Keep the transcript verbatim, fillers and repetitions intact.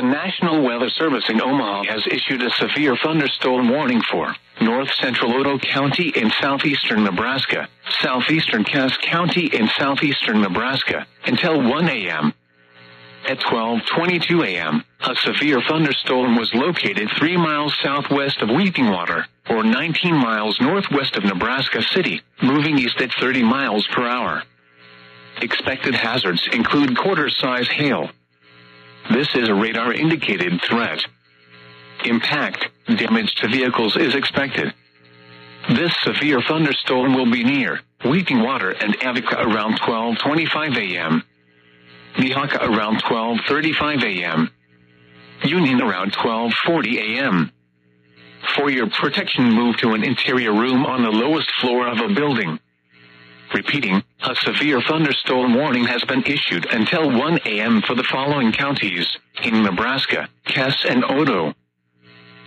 National Weather Service in Omaha has issued a severe thunderstorm warning for north central Otoe County in southeastern Nebraska, southeastern Cass County in southeastern Nebraska, until one a.m. At twelve twenty-two a.m., a severe thunderstorm was located three miles southwest of Wheatingwater, or nineteen miles northwest of Nebraska City, moving east at thirty miles per hour. Expected hazards include quarter-size hail. This is a radar-indicated threat. Impact, damage to vehicles is expected. This severe thunderstorm will be near Wheatingwater and Avica around twelve twenty-five a.m. Nehaka around twelve thirty-five a.m. Union around twelve forty a.m. For your protection, move to an interior room on the lowest floor of a building. Repeating, a severe thunderstorm warning has been issued until one a.m. for the following counties in Nebraska: Cass and Otoe.